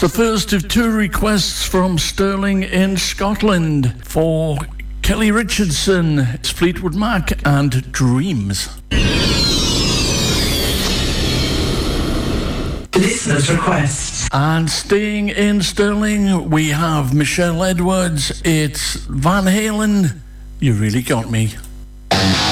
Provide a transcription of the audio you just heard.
It's the first of two requests from Stirling in Scotland for Kelly Richardson. It's Fleetwood Mac and Dreams. Listener's request. And staying in Stirling, we have Michelle Edwards. It's Van Halen. You Really Got Me.